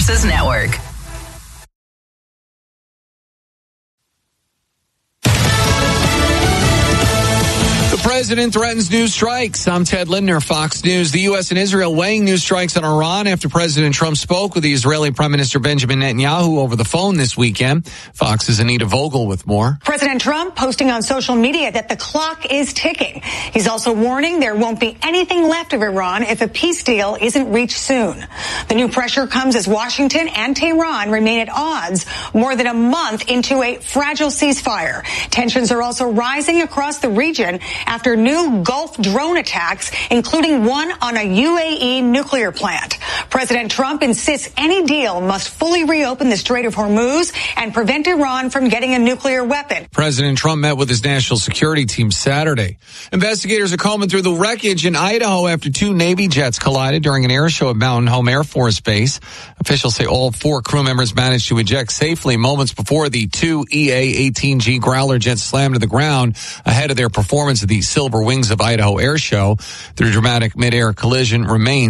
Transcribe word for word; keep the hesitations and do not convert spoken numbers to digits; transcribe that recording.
Services Network. The president threatens new strikes. I'm Ted Lindner, Fox News. The U S and Israel weighing new strikes on Iran after President Trump spoke with the Israeli Prime Minister Benjamin Netanyahu over the phone this weekend. Fox's Anita Vogel with more. President Trump posting on social media that the clock is ticking. He's also warning there won't be anything left of Iran if a peace deal isn't reached soon. The new pressure comes as Washington and Tehran remain at odds more than a month into a fragile ceasefire. Tensions are also rising across the region after new Gulf drone attacks, including one on a U A E nuclear plant. President Trump insists any deal must fully reopen the Strait of Hormuz and prevent Iran from getting a nuclear weapon. President Trump met with his national security team Saturday. Investigators are combing through the wreckage in Idaho after two Navy jets collided during an air show at Mountain Home Air Force Base. Officials say all four crew members managed to eject safely moments before the two E A eighteen G Growler jets slammed to the ground ahead of their performance at the Silver Wings of Idaho Air Show. The dramatic mid-air collision remains